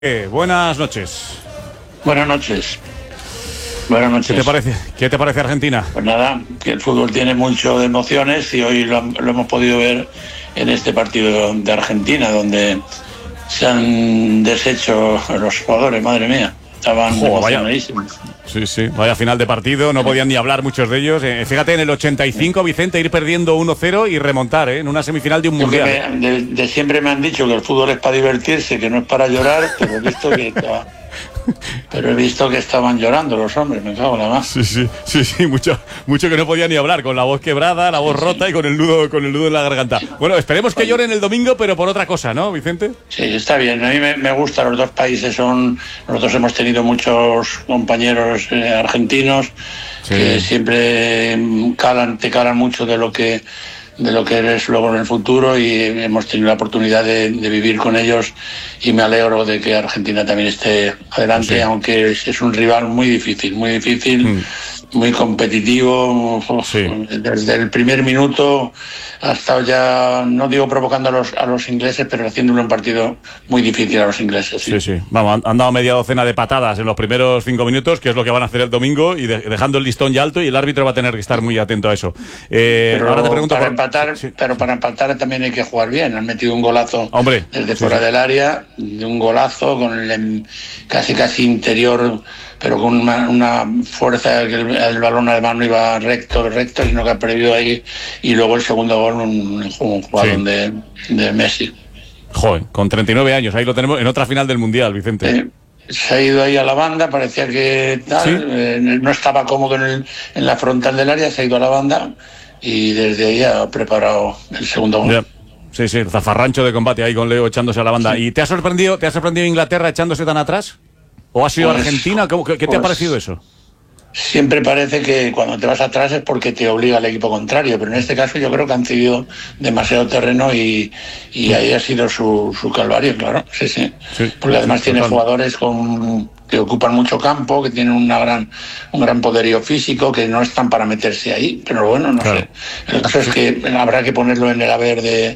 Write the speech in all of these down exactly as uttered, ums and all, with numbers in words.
Eh, buenas noches. Buenas noches. Buenas noches. ¿Qué te parece? ¿Qué te parece Argentina? Pues nada, que el fútbol tiene mucho de emociones y hoy lo, lo hemos podido ver en este partido de Argentina, donde se han deshecho los jugadores, madre mía. Estaban Jo, emocionadísimos. Vaya, sí, sí, vaya final de partido, no podían ni hablar muchos de ellos. Eh, fíjate, en el ochenta y cinco, Vicente, ir perdiendo uno cero y remontar, ¿eh? En una semifinal de un mundial. Me, de, de siempre me han dicho que el fútbol es para divertirse, que no es para llorar, pero he visto que... Pero he visto que estaban llorando los hombres, me cago en la más. Sí, sí, sí, sí, mucho, mucho que no podían ni hablar, con la voz quebrada, la voz rota y con el nudo, con el nudo en la garganta. Bueno, esperemos que lloren el domingo, pero por otra cosa, ¿no, Vicente? Sí, está bien. A mí me, me gusta, los dos países son... Nosotros hemos tenido muchos compañeros eh, argentinos sí. que siempre calan, te calan mucho de lo que... de lo que eres luego en el futuro, y hemos tenido la oportunidad de, de vivir con ellos, y me alegro de que Argentina también esté adelante, sí. aunque es, es un rival muy difícil, muy difícil, mm. muy competitivo, sí. desde el primer minuto ha estado ya, no digo provocando a los, a los ingleses, pero haciéndole un partido muy difícil a los ingleses. Sí, sí, sí. Vamos, han, han dado media docena de patadas en los primeros cinco minutos, que es lo que van a hacer el domingo, y de, dejando el listón ya alto, y el árbitro va a tener que estar muy atento a eso. Eh, pero ahora te pregunto para por... empatar, sí. pero para empatar también hay que jugar bien. Han metido un golazo Hombre, desde sí, fuera sí. del área, de un golazo con el casi casi interior, pero con una, una fuerza que el, el balón además no iba recto, recto, sino que ha perdido ahí, y luego el segundo gol, un, un jugador sí. de, de Messi. Joder, con treinta y nueve años, ahí lo tenemos en otra final del Mundial, Vicente. Eh, se ha ido ahí a la banda, parecía que tal, ¿sí? eh, no estaba cómodo en, el, en la frontal del área, se ha ido a la banda y desde ahí ha preparado el segundo gol. Yeah. Sí, sí, el zafarrancho de combate ahí con Leo echándose a la banda. Sí. ¿Y te ha sorprendido, te ha sorprendido Inglaterra echándose tan atrás? ¿O ha sido pues, Argentina? ¿Qué, qué te pues, ha parecido eso? Siempre parece que cuando te vas atrás es porque te obliga el equipo contrario, pero en este caso yo creo que han cedido demasiado terreno y, y sí. ahí ha sido su, su calvario, claro. Sí, sí. sí porque además sí, tiene total. jugadores con, que ocupan mucho campo, que tienen una gran, un gran poderío físico, que no están para meterse ahí, pero bueno, no claro. sé. El caso es que habrá que ponerlo en el haber de...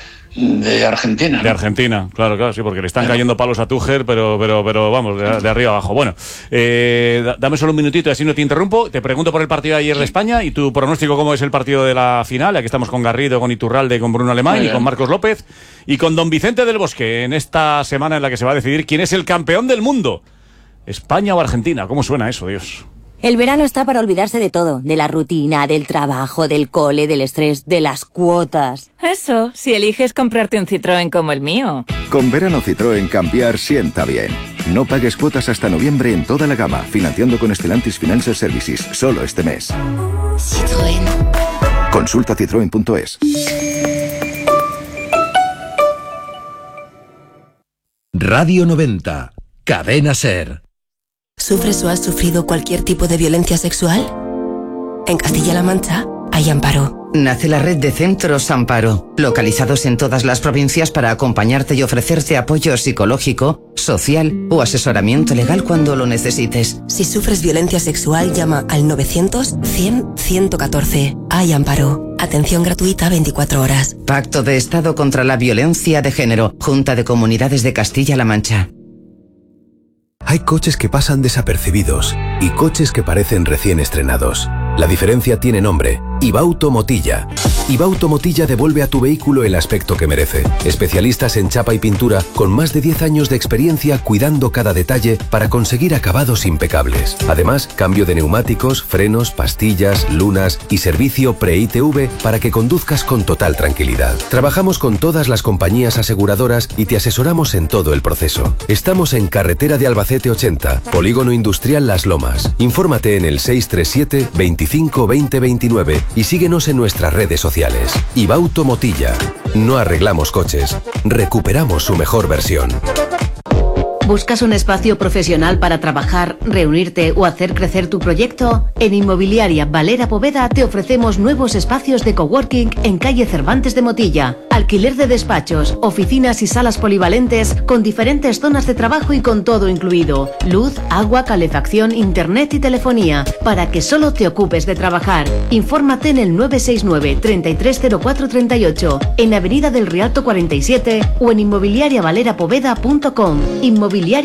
de Argentina. ¿no? De Argentina, claro, claro, sí, porque le están claro. cayendo palos a Tuchel, pero, pero, pero vamos, de, de arriba abajo. Bueno, eh, dame solo un minutito, así no te interrumpo. Te pregunto por el partido de ayer sí. de España y tu pronóstico, cómo es el partido de la final. Aquí estamos con Garrido, con Iturralde, con Bruno Alemán y con Marcos López y con don Vicente del Bosque, en esta semana en la que se va a decidir quién es el campeón del mundo. ¿España o Argentina? ¿Cómo suena eso, Dios? El verano está para olvidarse de todo, de la rutina, del trabajo, del cole, del estrés, de las cuotas. Eso, si eliges comprarte un Citroën como el mío. Con verano Citroën cambiar sienta bien. No pagues cuotas hasta noviembre en toda la gama, financiando con Stellantis Financial Services, solo este mes. Citroën. Consulta citroen punto es. Radio noventa, Cadena SER. ¿Sufres o has sufrido cualquier tipo de violencia sexual? En Castilla-La Mancha hay Amparo. Nace la red de Centros Amparo, localizados en todas las provincias para acompañarte y ofrecerte apoyo psicológico, social o asesoramiento legal cuando lo necesites. Si sufres violencia sexual, llama al novecientos cien ciento catorce. Hay Amparo. Atención gratuita veinticuatro horas. Pacto de Estado contra la Violencia de Género. Junta de Comunidades de Castilla-La Mancha. Hay coches que pasan desapercibidos y coches que parecen recién estrenados. La diferencia tiene nombre: Ibauto Motilla. Ibauto Motilla devuelve a tu vehículo el aspecto que merece. Especialistas en chapa y pintura con más de diez años de experiencia cuidando cada detalle para conseguir acabados impecables. Además, cambio de neumáticos, frenos, pastillas, lunas y servicio pre-I T V para que conduzcas con total tranquilidad. Trabajamos con todas las compañías aseguradoras y te asesoramos en todo el proceso. Estamos en carretera de Albacete ochenta, Polígono Industrial Las Lomas. Infórmate en el seis tres siete, veinticinco, veinte, veintinueve y síguenos en nuestras redes sociales. Ibauto Motilla. No arreglamos coches, recuperamos su mejor versión. ¿Buscas un espacio profesional para trabajar, reunirte o hacer crecer tu proyecto? En Inmobiliaria Valera Poveda te ofrecemos nuevos espacios de coworking en calle Cervantes de Motilla. Alquiler de despachos, oficinas y salas polivalentes con diferentes zonas de trabajo y con todo incluido. Luz, agua, calefacción, internet y telefonía para que solo te ocupes de trabajar. Infórmate en el nueve seis nueve, treinta y tres cero cuatro treinta y ocho, en Avenida del Rialto cuarenta y siete o en inmobiliaria valera poveda punto com. Inmobiliaria Inmobiliaria